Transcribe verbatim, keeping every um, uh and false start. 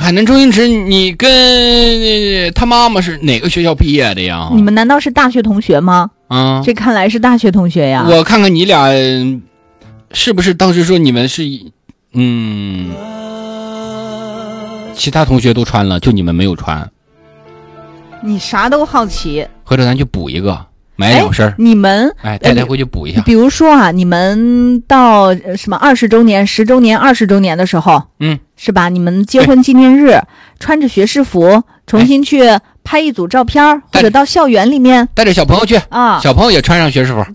海南周星驰，你跟他妈妈是哪个学校毕业的呀？ 你们难道是大学同学吗？ 啊， 这看来是大学同学呀。 我看看你俩是不是当时说你们是，嗯，其他同学都穿了，就你们没有穿。 你啥都好奇， 或者咱去补一个，买两身。 你们哎，带带回去补一下。 比如说啊，你们到什么二十周年、十周年、二十周年的时候， 嗯， 是吧？你们结婚纪念日，穿着学士服，重新去拍一组照片，或者到校园里面带着小朋友去啊， 小朋友也穿上学士服。